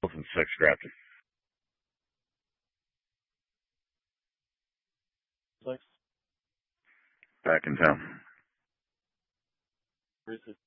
and 6 Grafton. 6. Back in town. Where's it?